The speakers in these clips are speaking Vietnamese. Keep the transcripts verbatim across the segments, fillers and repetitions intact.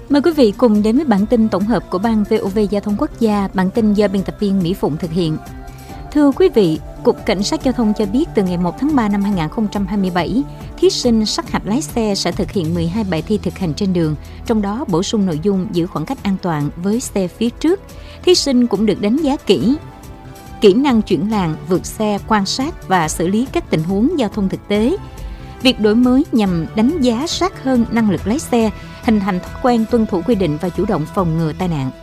Mời quý vị cùng đến với bản tin tổng hợp của Ban vê o vê Giao thông Quốc gia. Bản tin do biên tập viên Mỹ Phụng thực hiện. Thưa quý vị, Cục Cảnh sát Giao thông cho biết từ ngày một tháng ba năm hai nghìn không trăm hai mươi bảy, thí sinh sát hạch lái xe sẽ thực hiện mười hai bài thi thực hành trên đường, trong đó bổ sung nội dung giữ khoảng cách an toàn với xe phía trước. Thí sinh cũng được đánh giá kỹ kỹ năng chuyển làn, vượt xe, quan sát và xử lý các tình huống giao thông thực tế. Việc đổi mới nhằm đánh giá sát hơn năng lực lái xe, hình thành thói quen tuân thủ quy định và chủ động phòng ngừa tai nạn.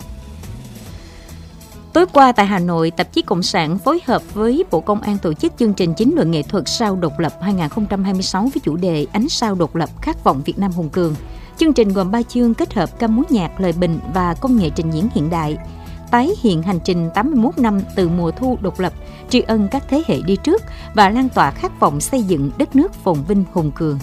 Tối qua tại Hà Nội, Tạp chí Cộng sản phối hợp với Bộ Công an tổ chức chương trình chính luận nghệ thuật Sao độc lập hai nghìn không trăm hai mươi sáu với chủ đề Ánh sao độc lập, khát vọng Việt Nam hùng cường. Chương trình gồm ba chương kết hợp ca múa nhạc, lời bình và công nghệ trình diễn hiện đại, tái hiện hành trình tám mươi mốt năm từ mùa thu độc lập, tri ân các thế hệ đi trước và lan tỏa khát vọng xây dựng đất nước phồn vinh hùng cường.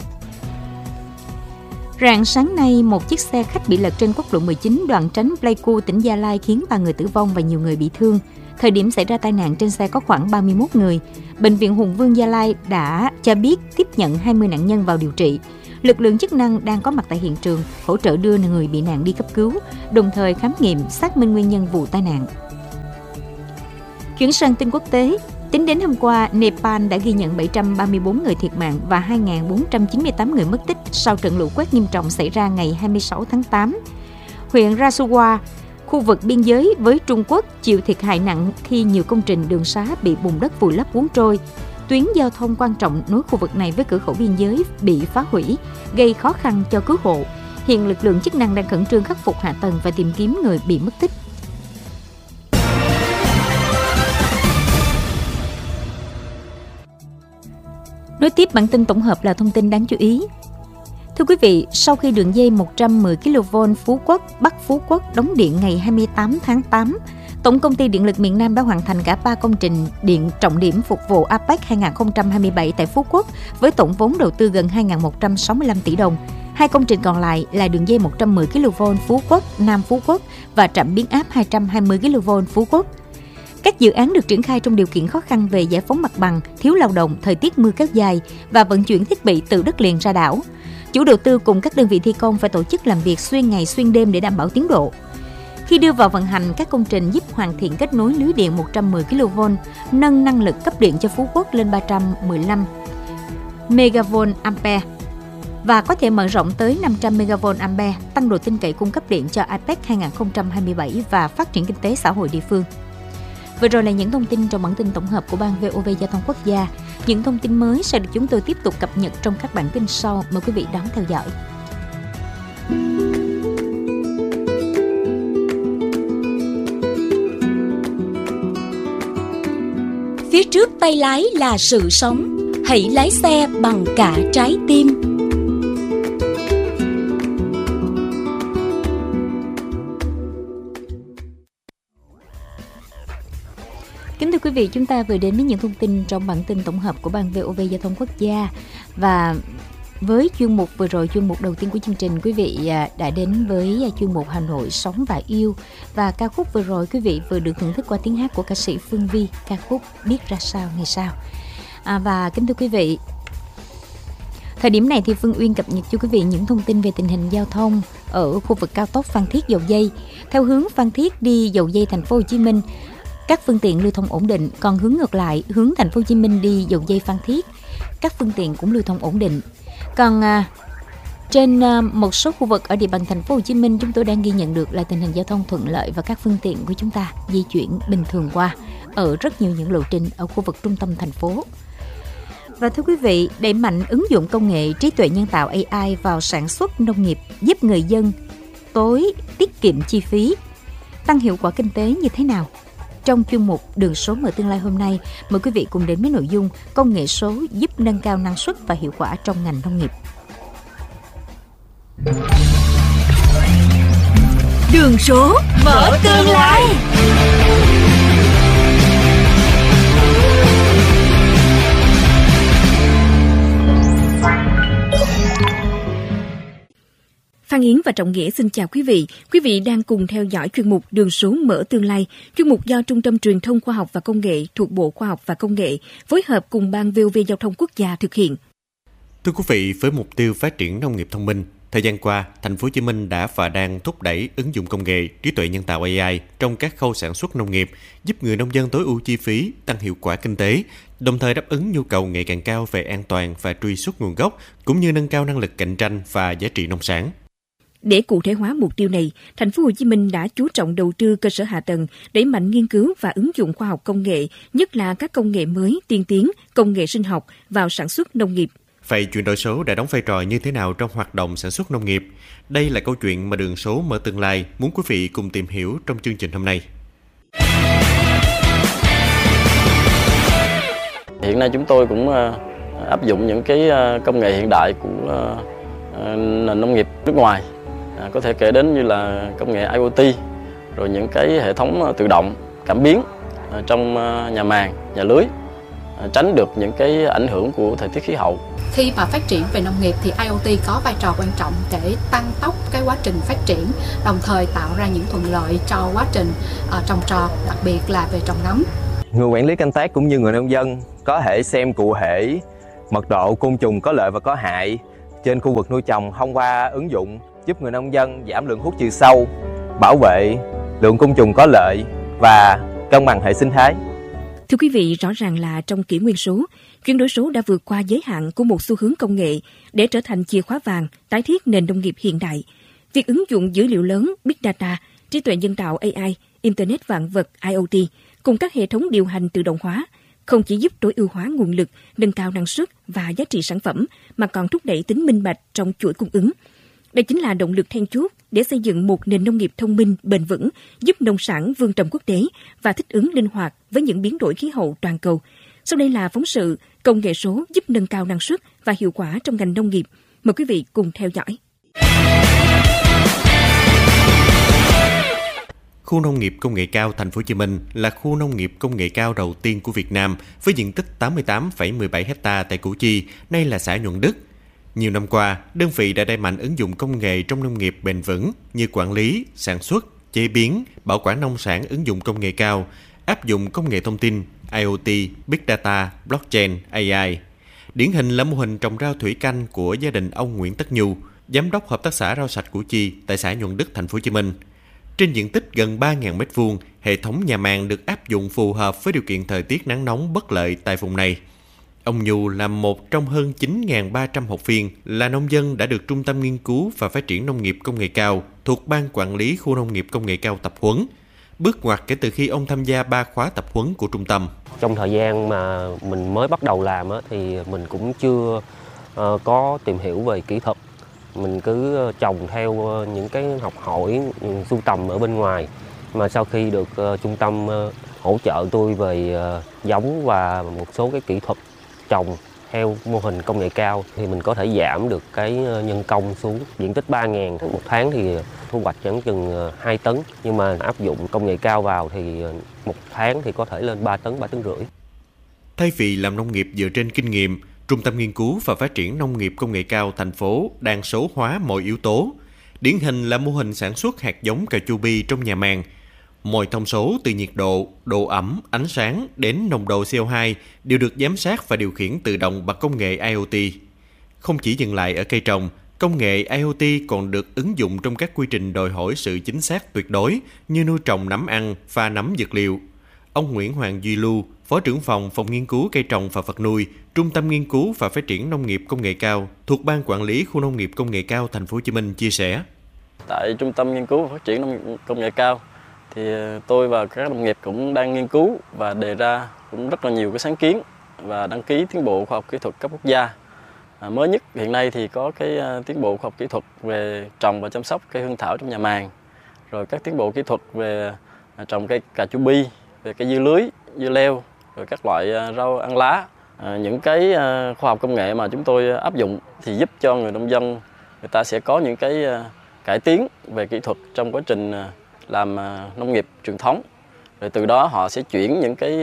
Rạng sáng nay, một chiếc xe khách bị lật trên quốc lộ mười chín đoạn tránh Pleiku, tỉnh Gia Lai khiến ba người tử vong và nhiều người bị thương. Thời điểm xảy ra tai nạn, trên xe có khoảng ba mươi mốt người. Bệnh viện Hùng Vương Gia Lai đã cho biết tiếp nhận hai mươi nạn nhân vào điều trị. Lực lượng chức năng đang có mặt tại hiện trường, hỗ trợ đưa người bị nạn đi cấp cứu, đồng thời khám nghiệm, xác minh nguyên nhân vụ tai nạn. Chuyển sang tin quốc tế, tính đến hôm qua, Nepal đã ghi nhận bảy trăm ba mươi bốn người thiệt mạng và hai nghìn bốn trăm chín mươi tám người mất tích sau trận lũ quét nghiêm trọng xảy ra ngày hai mươi sáu tháng tám. Huyện Rasuwa, khu vực biên giới với Trung Quốc, chịu thiệt hại nặng khi nhiều công trình đường xá bị bùn đất vùi lấp cuốn trôi. Tuyến giao thông quan trọng nối khu vực này với cửa khẩu biên giới bị phá hủy, gây khó khăn cho cứu hộ. Hiện lực lượng chức năng đang khẩn trương khắc phục hạ tầng và tìm kiếm người bị mất tích. Nối tiếp bản tin tổng hợp là thông tin đáng chú ý. Thưa quý vị, sau khi đường dây một trăm mười ki lô vôn Phú Quốc, Bắc Phú Quốc đóng điện ngày hai mươi tám tháng tám, Tổng công ty Điện lực miền Nam đã hoàn thành cả ba công trình điện trọng điểm phục vụ a pếch hai nghìn không trăm hai mươi bảy tại Phú Quốc với tổng vốn đầu tư gần hai nghìn một trăm sáu mươi lăm tỷ đồng. Hai công trình còn lại là đường dây một trăm mười ki lô vôn Phú Quốc, Nam Phú Quốc và trạm biến áp hai trăm hai mươi ki lô vôn Phú Quốc. Các dự án được triển khai trong điều kiện khó khăn về giải phóng mặt bằng, thiếu lao động, thời tiết mưa kéo dài và vận chuyển thiết bị từ đất liền ra đảo. Chủ đầu tư cùng các đơn vị thi công phải tổ chức làm việc xuyên ngày xuyên đêm để đảm bảo tiến độ. Khi đưa vào vận hành, các công trình giúp hoàn thiện kết nối lưới điện một trăm mười ki lô vôn, nâng năng lực cấp điện cho Phú Quốc lên ba trăm mười lăm mê-ga-vôn ampere và có thể mở rộng tới năm trăm mê-ga-vôn ampere, tăng độ tin cậy cung cấp điện cho a pếch hai nghìn không trăm hai mươi bảy và phát triển kinh tế xã hội địa phương. Vừa rồi là những thông tin trong bản tin tổng hợp của Ban vê o vê Giao thông Quốc gia. Những thông tin mới sẽ được chúng tôi tiếp tục cập nhật trong các bản tin sau. Mời quý vị đón theo dõi. Phía trước tay lái là sự sống, hãy lái xe bằng cả trái tim. Kính thưa quý vị, chúng ta vừa đến với những thông tin trong bản tin tổng hợp của Ban vê o vê Giao thông Quốc gia. Và với chuyên mục vừa rồi, chuyên mục đầu tiên của chương trình, quý vị đã đến với chuyên mục Hà Nội Sống và Yêu. Và ca khúc vừa rồi quý vị vừa được thưởng thức qua tiếng hát của ca sĩ Phương Vi, ca khúc Biết Ra Sao Ngày Sau. À, và kính thưa quý vị, thời điểm này thì Phương Uyên cập nhật cho quý vị những thông tin về tình hình giao thông ở khu vực cao tốc Phan Thiết - Dầu Giây. Theo hướng Phan Thiết đi Dầu Giây Thành phố Hồ Chí Minh, các phương tiện lưu thông ổn định, còn hướng ngược lại, hướng Thành phố Hồ Chí Minh đi Dầu Giây Phan Thiết, các phương tiện cũng lưu thông ổn định. Còn à, trên à, một số khu vực ở địa bàn Thành phố Hồ Chí Minh, chúng tôi đang ghi nhận được là tình hình giao thông thuận lợi và các phương tiện của chúng ta di chuyển bình thường qua ở rất nhiều những lộ trình ở khu vực trung tâm thành phố. Và thưa quý vị, đẩy mạnh ứng dụng công nghệ trí tuệ nhân tạo a i vào sản xuất nông nghiệp giúp người dân tối tiết kiệm chi phí, tăng hiệu quả kinh tế như thế nào? Trong chuyên mục Đường số mở tương lai hôm nay, mời quý vị cùng đến với nội dung công nghệ số giúp nâng cao năng suất và hiệu quả trong ngành nông nghiệp. Đường số mở tương lai. Phan Yến và Trọng Nghĩa xin chào quý vị. Quý vị đang cùng theo dõi chuyên mục Đường số mở tương lai, chuyên mục do Trung tâm Truyền thông Khoa học và Công nghệ thuộc Bộ Khoa học và Công nghệ phối hợp cùng Ban vê o vê Giao thông Quốc gia thực hiện. Thưa quý vị, với mục tiêu phát triển nông nghiệp thông minh, Thời gian qua, thành phố Hồ Chí Minh đã và đang thúc đẩy ứng dụng công nghệ trí tuệ nhân tạo A I trong các khâu sản xuất nông nghiệp, giúp người nông dân tối ưu chi phí, tăng hiệu quả kinh tế, đồng thời đáp ứng nhu cầu ngày càng cao về an toàn và truy xuất nguồn gốc, cũng như nâng cao năng lực cạnh tranh và giá trị nông sản. Để cụ thể hóa mục tiêu này, thành phố Hồ Chí Minh đã chú trọng đầu tư cơ sở hạ tầng, đẩy mạnh nghiên cứu và ứng dụng khoa học công nghệ, nhất là các công nghệ mới, tiên tiến, công nghệ sinh học vào sản xuất nông nghiệp. Vậy chuyển đổi số đã đóng vai trò như thế nào trong hoạt động sản xuất nông nghiệp? Đây là câu chuyện mà Đường Số Mở Tương Lai muốn quý vị cùng tìm hiểu trong chương trình hôm nay. Hiện nay chúng tôi cũng áp dụng những cái công nghệ hiện đại của nền nông nghiệp nước ngoài. Có thể kể đến như là công nghệ I O T, rồi những cái hệ thống tự động, cảm biến trong nhà màng, nhà lưới, tránh được những cái ảnh hưởng của thời tiết khí hậu. Khi mà phát triển về nông nghiệp thì I O T có vai trò quan trọng để tăng tốc cái quá trình phát triển, đồng thời tạo ra những thuận lợi cho quá trình uh, trồng trọt, đặc biệt là về trồng nấm. Người quản lý canh tác cũng như người nông dân có thể xem cụ thể mật độ côn trùng có lợi và có hại trên khu vực nuôi trồng thông qua ứng dụng, giúp người nông dân giảm lượng thuốc trừ sâu, bảo vệ lượng côn trùng có lợi và cân bằng hệ sinh thái. Thưa quý vị, rõ ràng là trong kỷ nguyên số, chuyển đổi số đã vượt qua giới hạn của một xu hướng công nghệ để trở thành chìa khóa vàng tái thiết nền nông nghiệp hiện đại. Việc ứng dụng dữ liệu lớn, Big Data, trí tuệ nhân tạo A I, Internet vạn vật I O T cùng các hệ thống điều hành tự động hóa không chỉ giúp tối ưu hóa nguồn lực, nâng cao năng suất và giá trị sản phẩm, mà còn thúc đẩy tính minh bạch trong chuỗi cung ứng. Đây chính là động lực then chốt để xây dựng một nền nông nghiệp thông minh, bền vững, giúp nông sản vươn tầm quốc tế và thích ứng linh hoạt với những biến đổi khí hậu toàn cầu. Sau đây là phóng sự công nghệ số giúp nâng cao năng suất và hiệu quả trong ngành nông nghiệp. Mời quý vị cùng theo dõi. Khu nông nghiệp công nghệ cao Thành phố Hồ Chí Minh là khu nông nghiệp công nghệ cao đầu tiên của Việt Nam với diện tích tám mươi tám phẩy mười bảy héc ta tại Củ Chi, nay là xã Nhuận Đức. Nhiều năm qua, đơn vị đã đẩy mạnh ứng dụng công nghệ trong nông nghiệp bền vững như quản lý, sản xuất, chế biến, bảo quản nông sản ứng dụng công nghệ cao, áp dụng công nghệ thông tin, I O T, Big Data, Blockchain, A I. Điển hình là mô hình trồng rau thủy canh của gia đình ông Nguyễn Tất Nhu, giám đốc hợp tác xã rau sạch Củ Chi tại xã Nhuận Đức, Thành phố Hồ Chí Minh. Trên diện tích gần ba nghìn mét vuông, hệ thống nhà màng được áp dụng phù hợp với điều kiện thời tiết nắng nóng bất lợi tại vùng này. Ông Nhu là một trong hơn chín nghìn ba trăm học viên, là nông dân đã được Trung tâm Nghiên cứu và Phát triển Nông nghiệp Công nghệ cao thuộc Ban Quản lý Khu Nông nghiệp Công nghệ cao tập huấn. Bước ngoặt kể từ khi ông tham gia ba khóa tập huấn của trung tâm. Trong thời gian mà mình mới bắt đầu làm thì mình cũng chưa có tìm hiểu về kỹ thuật. Mình cứ trồng theo những cái học hỏi, sưu tầm ở bên ngoài. Mà sau khi được trung tâm hỗ trợ tôi về giống và một số cái kỹ thuật trồng theo mô hình công nghệ cao thì mình có thể giảm được cái nhân công xuống. Diện tích ba nghìn, một tháng thì thu hoạch khoảng chừng hai tấn. Nhưng mà áp dụng công nghệ cao vào thì một tháng thì có thể lên ba tấn, ba tấn rưỡi. Thay vì làm nông nghiệp dựa trên kinh nghiệm, Trung tâm Nghiên cứu và Phát triển Nông nghiệp Công nghệ cao thành phố đang số hóa mọi yếu tố. Điển hình là mô hình sản xuất hạt giống cà chua bi trong nhà màng. Mọi thông số từ nhiệt độ, độ ẩm, ánh sáng đến nồng độ C O hai đều được giám sát và điều khiển tự động bằng công nghệ I O T. Không chỉ dừng lại ở cây trồng, công nghệ I O T còn được ứng dụng trong các quy trình đòi hỏi sự chính xác tuyệt đối như nuôi trồng nấm ăn, pha nấm dược liệu. Ông Nguyễn Hoàng Duy Lưu, Phó trưởng phòng Phòng Nghiên cứu Cây trồng và Vật nuôi, Trung tâm Nghiên cứu và Phát triển Nông nghiệp Công nghệ cao thuộc Ban Quản lý Khu Nông nghiệp Công nghệ cao Thành phố Hồ Chí Minh chia sẻ. Tại Trung tâm Nghiên cứu và Phát triển Nông nghiệp Công nghệ cao thì tôi và các đồng nghiệp cũng đang nghiên cứu và đề ra cũng rất là nhiều cái sáng kiến và đăng ký tiến bộ khoa học kỹ thuật cấp quốc gia. À, mới nhất hiện nay thì có cái tiến bộ khoa học kỹ thuật về trồng và chăm sóc cây hương thảo trong nhà màng, rồi các tiến bộ kỹ thuật về trồng cây cà chua bi, về cây dưa lưới, dưa leo, rồi các loại rau ăn lá. À, những cái khoa học công nghệ mà chúng tôi áp dụng thì giúp cho người nông dân người ta sẽ có những cái cải tiến về kỹ thuật trong quá trình làm nông nghiệp truyền thống, rồi từ đó họ sẽ chuyển những cái,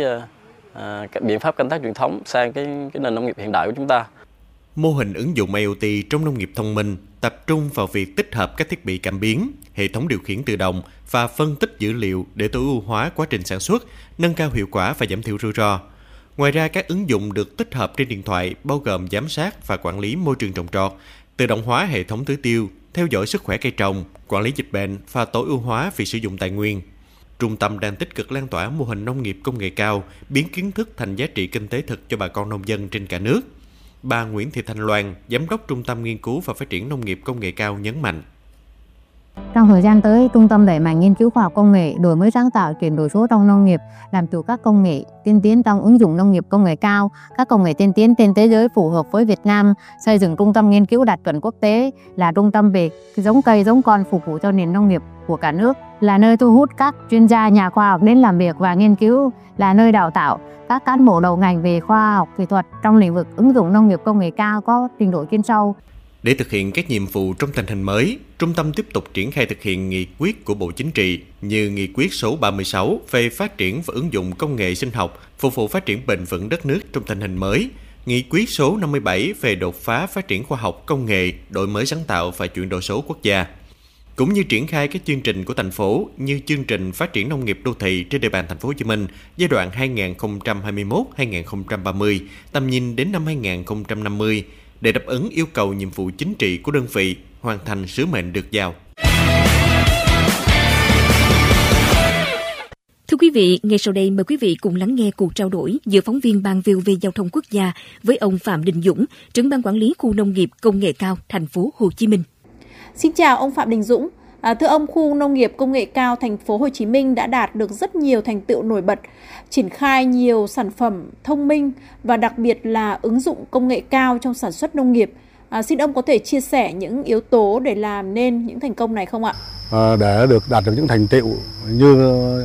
uh, cái biện pháp canh tác truyền thống sang cái, cái nền nông nghiệp hiện đại của chúng ta. Mô hình ứng dụng I O T trong nông nghiệp thông minh tập trung vào việc tích hợp các thiết bị cảm biến, hệ thống điều khiển tự động và phân tích dữ liệu để tối ưu hóa quá trình sản xuất, nâng cao hiệu quả và giảm thiểu rủi ro. Ngoài ra, các ứng dụng được tích hợp trên điện thoại bao gồm giám sát và quản lý môi trường trồng trọt, tự động hóa hệ thống tưới tiêu, theo dõi sức khỏe cây trồng, quản lý dịch bệnh và tối ưu hóa việc sử dụng tài nguyên. Trung tâm đang tích cực lan tỏa mô hình nông nghiệp công nghệ cao, biến kiến thức thành giá trị kinh tế thực cho bà con nông dân trên cả nước. Bà Nguyễn Thị Thanh Loan, Giám đốc Trung tâm Nghiên cứu và Phát triển Nông nghiệp Công nghệ cao nhấn mạnh. Trong thời gian tới, trung tâm đẩy mạnh nghiên cứu khoa học công nghệ, đổi mới sáng tạo, chuyển đổi số trong nông nghiệp, làm chủ các công nghệ tiên tiến trong ứng dụng nông nghiệp công nghệ cao, các công nghệ tiên tiến trên thế giới phù hợp với Việt Nam, xây dựng trung tâm nghiên cứu đạt chuẩn quốc tế, là trung tâm về giống cây, giống con phục vụ cho nền nông nghiệp của cả nước, là nơi thu hút các chuyên gia, nhà khoa học đến làm việc và nghiên cứu, là nơi đào tạo các cán bộ đầu ngành về khoa học kỹ thuật trong lĩnh vực ứng dụng nông nghiệp công nghệ cao có trình độ chuyên sâu. Để thực hiện các nhiệm vụ trong tình hình mới, trung tâm tiếp tục triển khai thực hiện nghị quyết của Bộ Chính trị như nghị quyết số ba mươi sáu về phát triển và ứng dụng công nghệ sinh học phục vụ phát triển bền vững đất nước trong tình hình mới, nghị quyết số năm mươi bảy về đột phá phát triển khoa học công nghệ, đổi mới sáng tạo và chuyển đổi số quốc gia, cũng như triển khai các chương trình của thành phố như chương trình phát triển nông nghiệp đô thị trên địa bàn thành phố Hồ Chí Minh giai đoạn hai nghìn không trăm hai mươi mốt đến hai nghìn không trăm ba mươi, tầm nhìn đến năm hai nghìn không trăm năm mươi để đáp ứng yêu cầu nhiệm vụ chính trị của đơn vị, hoàn thành sứ mệnh được giao. Thưa quý vị, ngay sau đây mời quý vị cùng lắng nghe cuộc trao đổi giữa phóng viên Ban vê o vê Giao thông Quốc gia với ông Phạm Đình Dũng, trưởng ban quản lý khu nông nghiệp công nghệ cao thành phố Hồ Chí Minh. Xin chào ông Phạm Đình Dũng. À, thưa ông, khu nông nghiệp công nghệ cao thành phố Hồ Chí Minh đã đạt được rất nhiều thành tựu nổi bật, triển khai nhiều sản phẩm thông minh và đặc biệt là ứng dụng công nghệ cao trong sản xuất nông nghiệp. À, xin ông có thể chia sẻ những yếu tố để làm nên những thành công này không ạ? À, để được đạt được những thành tựu như